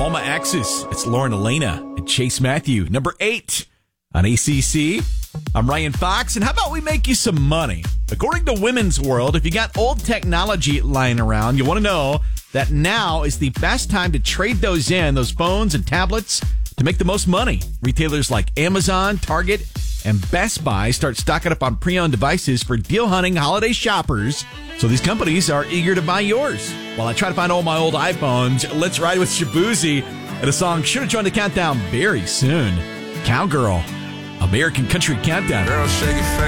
All My Exes. It's Lauren Elena and Chase Matthew. Number 8 on ACC. I'm Ryan Fox, and how about we make you some money? According to Women's World, if you got old technology lying around, you want to know that now is the best time to trade those phones and tablets, to make the most money. Retailers like Amazon, Target, and Best Buy start stocking up on pre-owned devices for deal-hunting holiday shoppers, so these companies are eager to buy yours. While I try to find all my old iPhones, let's ride with Shabuzi and a song sure to join the countdown very soon. Cowgirl, American Country Countdown. Girl, shake it